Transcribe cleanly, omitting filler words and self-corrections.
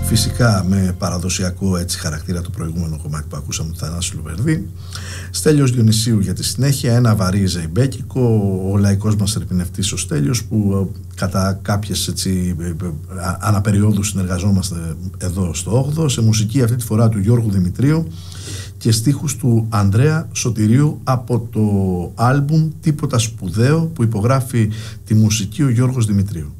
φυσικά με παραδοσιακό έτσι χαρακτήρα το προηγούμενο κομμάτι που ακούσαμε του Θανάση Λουβερδί. Στέλιος Διονυσίου για τη συνέχεια, ένα βαρύ ζεϊμπέκικο, ο λαϊκός μας ερμηνευτής ο Στέλιος, που κατά κάποιες έτσι αναπεριόδους συνεργαζόμαστε εδώ στο 8ο, σε μουσική αυτή τη φορά του Γιώργου Δημητρίου και στίχους του Ανδρέα Σωτηρίου από το άλμπουμ Τίποτα Σπουδαίο, που υπογράφει τη μουσική ο Γιώργος Δημητρίου.